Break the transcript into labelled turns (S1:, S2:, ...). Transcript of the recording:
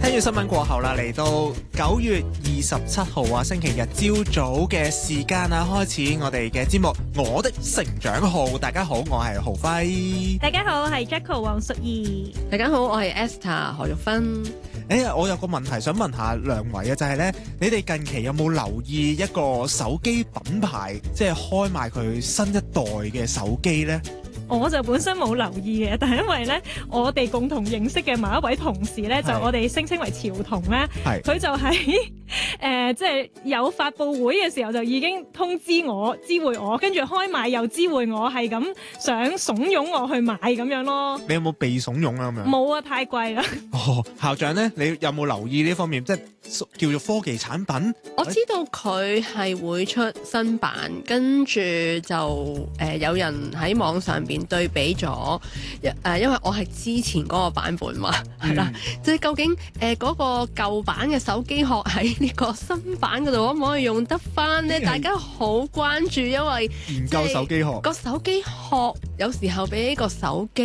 S1: 聽住新聞過後啦，嚟到9月27號啊，星期日朝早嘅時間啊，開始我哋嘅節目《我的成長號》。大家好，我係豪輝。
S2: 大家好，我係 Jacko 黃淑儀。
S3: 大家好，我係 Esther 何玉芬。
S1: 我有個問題想問下兩位啊，就係咧，你哋近期有冇留意一個手機品牌，即係開賣佢新一代嘅手機呢？
S2: 我就本身冇留意嘅，但係因為咧，我哋共同認識嘅某一位同事咧，就我哋聲稱為潮童咧，佢就喺即係有發佈會嘅時候就已經通知我、知會我，跟住開賣又知會我，係咁想慫恿我去買咁樣咯。
S1: 你有冇被慫恿啊？咁樣
S2: 冇啊，太貴啦。
S1: 校長咧，你有冇留意呢方面，即係叫做科技產品？
S3: 我知道佢係會出新版，跟住就有人喺網上邊對比咗，因為我係之前嗰個版本嘛，係啦，即係究竟嗰個舊版嘅手機殼喺呢個新版嗰度可唔可以用得翻呢？大家好關注，因為
S1: 研究手機殼，
S3: 個手機殼有時候比呢個手機